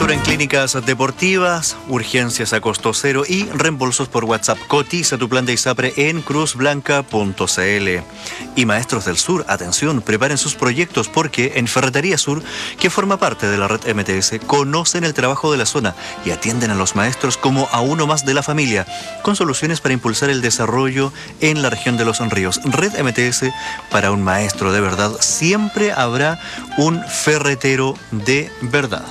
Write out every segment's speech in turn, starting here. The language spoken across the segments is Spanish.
Cobertura en clínicas deportivas, urgencias a costo cero y reembolsos por WhatsApp. Cotiza tu plan de ISAPRE en cruzblanca.cl. Y Maestros del Sur, atención, preparen sus proyectos porque en Ferretería Sur, que forma parte de la red MTS, conocen el trabajo de la zona y atienden a los maestros como a uno más de la familia, con soluciones para impulsar el desarrollo en la región de los ríos. Red MTS, para un maestro de verdad, siempre habrá un ferretero de verdad.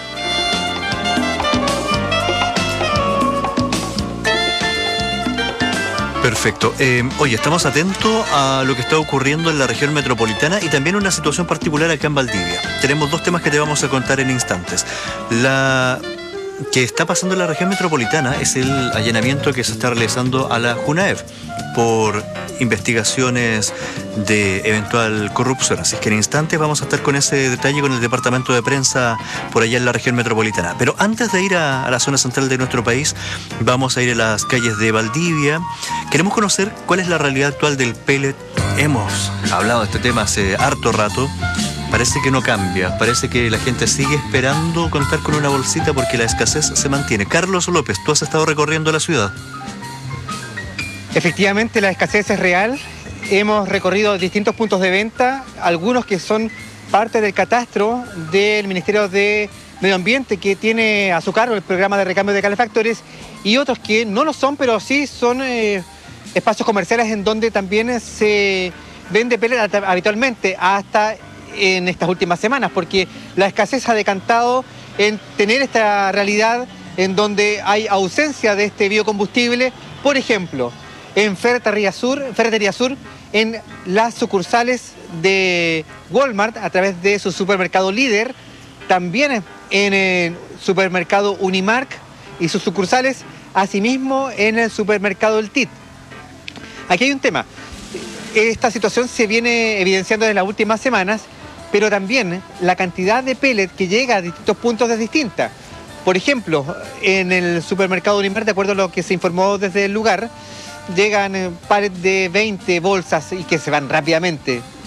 Perfecto. Oye, estamos atentos a lo que está ocurriendo en la región metropolitana y también una situación particular acá en Valdivia. Tenemos dos temas que te vamos a contar en instantes. La que está pasando en la región metropolitana es el allanamiento que se está realizando a la JUNAEV por investigaciones de eventual corrupción. Así que en instantes vamos a estar con ese detalle con el departamento de prensa por allá en la región metropolitana. Pero antes de ir a la zona central de nuestro país, vamos a ir a las calles de Valdivia. Queremos conocer cuál es la realidad actual del pellet. Hemos hablado de este tema hace harto rato. Parece que no cambia, parece que la gente sigue esperando contar con una bolsita porque la escasez se mantiene. Carlos López, tú has estado recorriendo la ciudad. Efectivamente, la escasez es real. Hemos recorrido distintos puntos de venta, algunos que son parte del catastro del Ministerio de Medio Ambiente, que tiene a su cargo el programa de recambio de calefactores, y otros que no lo son, pero sí son espacios comerciales en donde también se vende pellet habitualmente, hasta en estas últimas semanas, porque la escasez ha decantado en tener esta realidad en donde hay ausencia de este biocombustible. Por ejemplo, en Ferretería Sur, en las sucursales de Walmart a través de su supermercado líder, también en el supermercado Unimark y sus sucursales, asimismo en el supermercado El Tit. Aquí hay un tema. Esta situación se viene evidenciando desde las últimas semanas, pero también la cantidad de pellet que llega a distintos puntos es distinta. Por ejemplo, en el supermercado Unimark, de acuerdo a lo que se informó desde el lugar, llegan pares de 20 bolsas y que se van rápidamente.